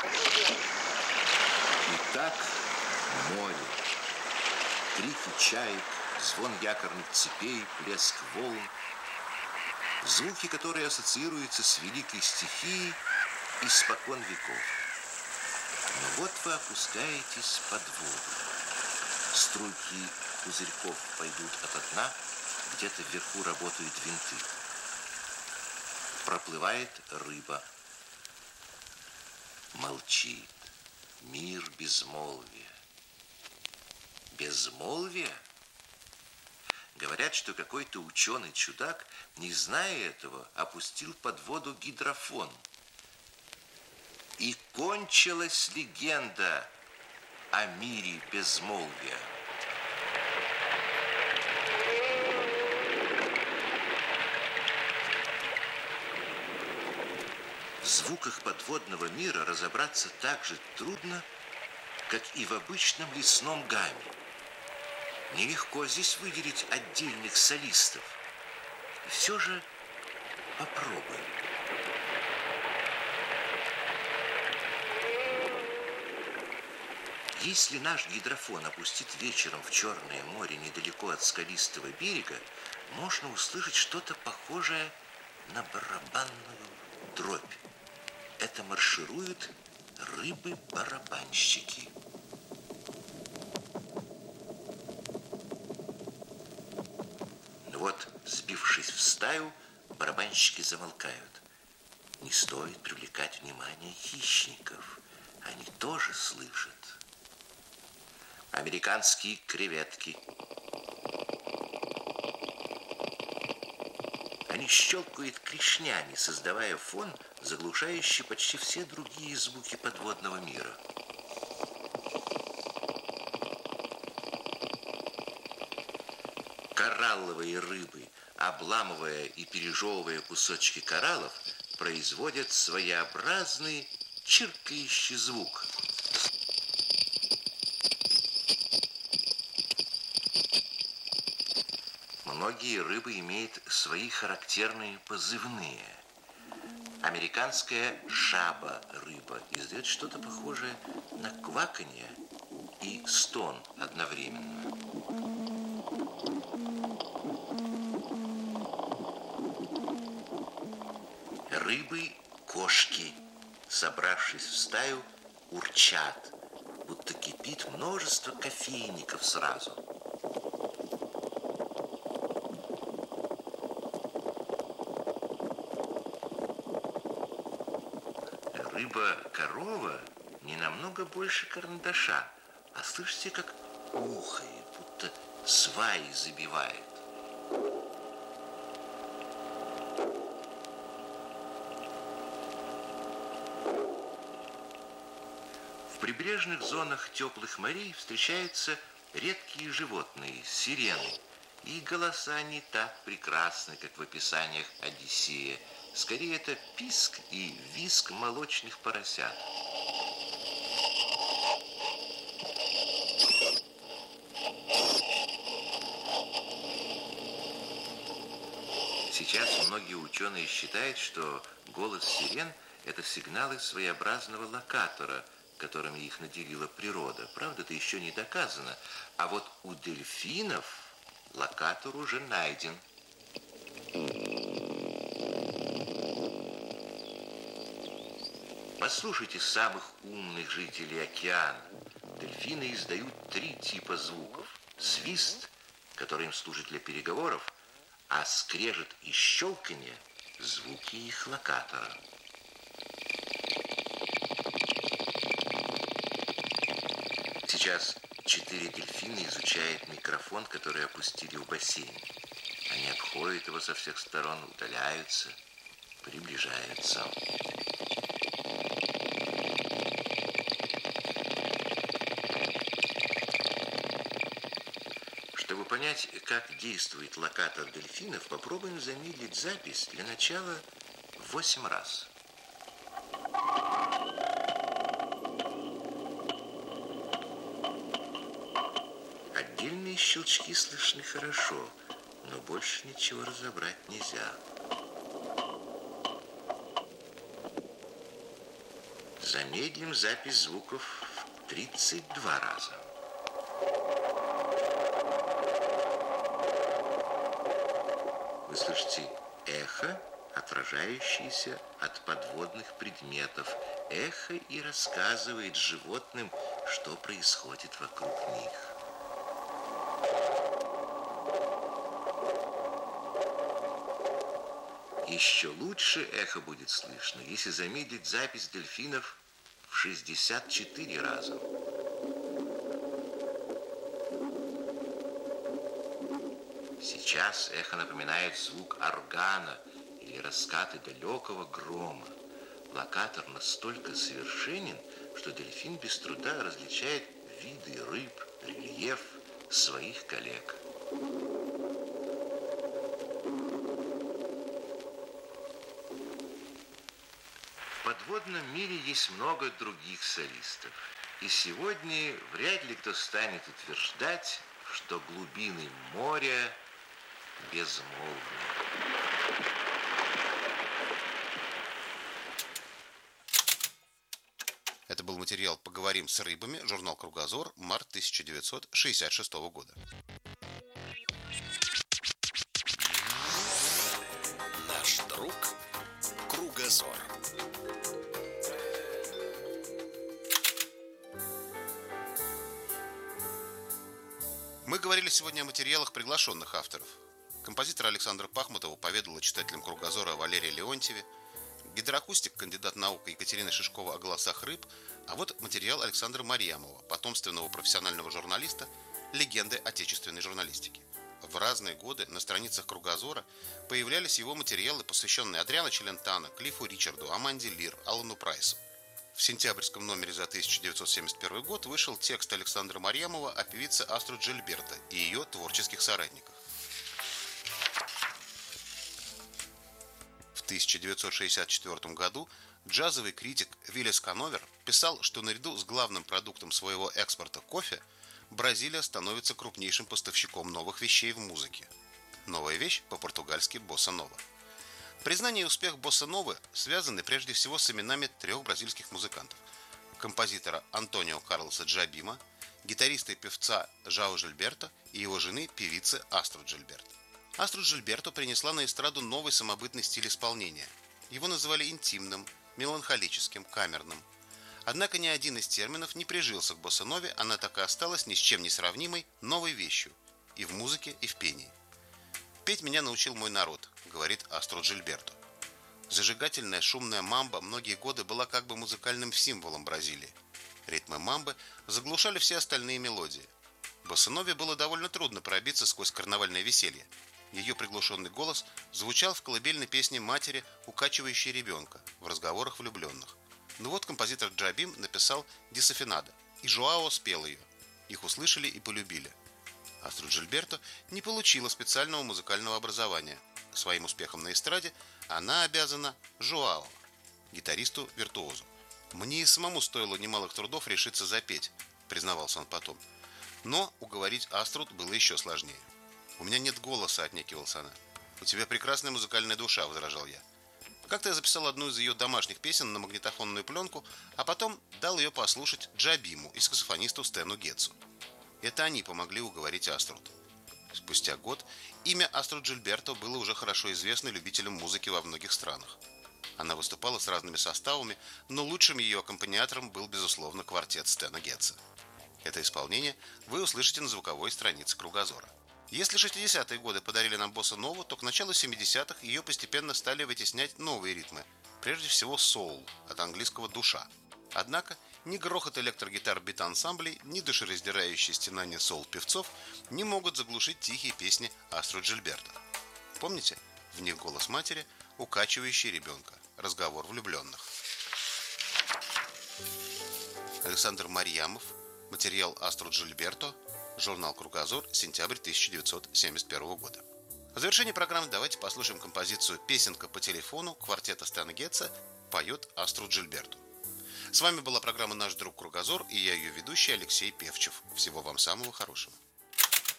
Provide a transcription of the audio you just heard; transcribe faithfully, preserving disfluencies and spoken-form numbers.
Итак, море. Крики чаек, звон якорных цепей, плеск волн. Звуки, которые ассоциируются с великой стихией испокон веков. Но вот вы опускаетесь под воду. Струйки пузырьков пойдут ото дна, где-то вверху работают винты. Проплывает рыба. Молчит. Мир безмолвия. Безмолвие? Говорят, что какой-то ученый-чудак, не зная этого, опустил под воду гидрофон. И кончилась легенда о мире безмолвия. В звуках подводного мира разобраться так же трудно, как и в обычном лесном гамме. Нелегко здесь выделить отдельных солистов. И все же попробуем. Если наш гидрофон опустит вечером в Черное море недалеко от скалистого берега, можно услышать что-то похожее на барабанную дробь. Это маршируют рыбы-барабанщики. Но вот, сбившись в стаю, барабанщики замолкают. Не стоит привлекать внимание хищников. Они тоже слышат. Американские креветки. Они щелкают клешнями, создавая фон, заглушающий почти все другие звуки подводного мира. Коралловые рыбы, обламывая и пережевывая кусочки кораллов, производят своеобразный чиркающий звук. Многие рыбы имеют свои характерные позывные. Американская жаба-рыба издает что-то похожее на кваканье и стон одновременно. Рыбы-кошки, собравшись в стаю, урчат, будто кипит множество кофейников сразу. Рыба-корова не намного больше карандаша, а слышите, как ухает, будто сваи забивает. В прибрежных зонах теплых морей встречаются редкие животные, сирены. И голоса не так прекрасны, как в описаниях Одиссея. Скорее, это писк и визг молочных поросят. Сейчас многие ученые считают, что голос сирен – это сигналы своеобразного локатора, которыми их наделила природа. Правда, это еще не доказано. А вот у дельфинов локатор уже найден. Послушайте самых умных жителей океана. Дельфины издают три типа звуков. Свист, который им служит для переговоров, а скрежет и щелканье – звуки их локатора. Сейчас четыре дельфина изучают микрофон, который опустили в бассейн. Они обходят его со всех сторон, удаляются, приближаются. Чтобы понять, как действует локатор дельфинов, попробуем замедлить запись для начала в восемь раз. Отдельные щелчки слышны хорошо, но больше ничего разобрать нельзя. Замедлим запись звуков в тридцать два раза. Вы слышите эхо, отражающееся от подводных предметов. Эхо и рассказывает животным, что происходит вокруг них. Еще лучше эхо будет слышно, если замедлить запись дельфинов в шестьдесят четыре раза. Сейчас эхо напоминает звук органа или раскаты далекого грома. Локатор настолько совершенен, что дельфин без труда различает виды рыб, рельеф своих коллег. В подводном мире есть много других солистов. И сегодня вряд ли кто станет утверждать, что глубины моря безмолвны. Это был материал «Поговорим с рыбами», журнал «Кругозор», март тысяча девятьсот шестьдесят шестого года. Наш друг Кругозор. Мы говорили сегодня о материалах приглашенных авторов. Композитор Александр Пахмутова поведала читателям «Кругозора» о Валерии Леонтьеве, гидроакустик, кандидат наук Екатерина Шишкова о голосах рыб, а вот материал Александра Марьямова, потомственного профессионального журналиста, легенды отечественной журналистики. В разные годы на страницах «Кругозора» появлялись его материалы, посвященные Адриано Челентано, Клиффу Ричарду, Аманде Лир, Алану Прайсу. В сентябрьском номере за тысяча девятьсот семьдесят первый год вышел текст Александра Марьямова о певице Астрид Джильберто и ее творческих соратниках. В тысяча девятьсот шестьдесят четвёртом году джазовый критик Виллис Кановер писал, что наряду с главным продуктом своего экспорта кофе Бразилия становится крупнейшим поставщиком новых вещей в музыке. Новая вещь по-португальски босса-нова. Признание и успех босса-новы связаны прежде всего с именами трех бразильских музыкантов: композитора Антонио Карлоса Джабима, гитариста и певца Жао Жильберто и его жены, певицы Астрид Джильберто. Астрид Джильберто принесла на эстраду новый самобытный стиль исполнения. Его называли интимным, меланхолическим, камерным. Однако ни один из терминов не прижился к босса-нове, она так и осталась ни с чем не сравнимой новой вещью и в музыке, и в пении. «Петь меня научил мой народ», — говорит Астрид Джильберто. Зажигательная шумная мамба многие годы была как бы музыкальным символом Бразилии. Ритмы мамбы заглушали все остальные мелодии. Босса-нове было довольно трудно пробиться сквозь карнавальное веселье. Ее приглушенный голос звучал в колыбельной песне матери, укачивающей ребенка, в разговорах влюбленных. Ну вот композитор Джабим написал «Десафинадо», и Жоао спел ее. Их услышали и полюбили. Астрид Джильберто не получила специального музыкального образования. Своим успехом на эстраде она обязана Жоао, гитаристу-виртуозу. «Мне и самому стоило немалых трудов решиться запеть», — признавался он потом. Но уговорить Астрид было еще сложнее. «У меня нет голоса», — отнекивалась она. «У тебя прекрасная музыкальная душа», — возражал я. Как-то я записал одну из ее домашних песен на магнитофонную пленку, а потом дал ее послушать Джабиму и саксофонисту Стэну Гетцу. Это они помогли уговорить Астрид. Спустя год имя Астрид Джильберто было уже хорошо известно любителям музыки во многих странах. Она выступала с разными составами, но лучшим ее аккомпаниатором был, безусловно, квартет Стэна Гетца. Это исполнение вы услышите на звуковой странице «Кругозора». Если шестидесятые годы подарили нам босса-нову, то к началу семидесятых ее постепенно стали вытеснять новые ритмы, прежде всего соул, от английского «душа». Однако ни грохот электрогитар бит-ансамблей, ни душераздирающие стенания соул-певцов не могут заглушить тихие песни Астрид Джильберто. Помните? В них голос матери, укачивающий ребенка, разговор влюбленных. Александр Марьямов, материал Астрид Джильберто, журнал «Кругозор», сентябрь тысяча девятьсот семьдесят первого года. В завершении программы давайте послушаем композицию «Песенка по телефону» квартета Стэна Гетца, поет Астрид Джильберто. С вами была программа «Наш друг Кругозор» и я ее ведущий Алексей Певчев. Всего вам самого хорошего.